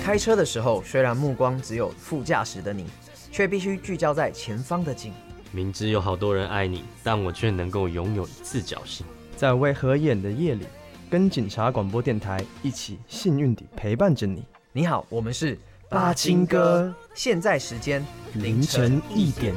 开车的时候，虽然目光只有副驾驶的你，却必须聚焦在前方的景。 明知有好多人爱你，但我却能够拥有一次侥幸。 在未合眼的夜里，跟警察广播电台一起幸运地陪伴着你。 你好，我们是八青哥， 现在时间凌晨1点。